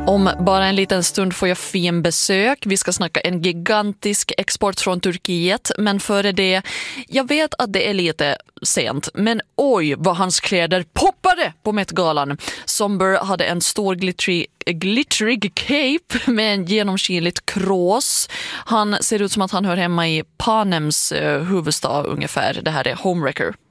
Om bara en liten stund får jag fin besök. Vi ska snacka en gigantisk export från Turkiet. Men före det, jag vet att det är lite sent. Men oj vad hans kläder poppade på Met-galan. Somber hade en stor glitterig cape med en genomskinligt krås. Han ser ut som att han hör hemma i Panems huvudstad ungefär. Det här är Homewrecker.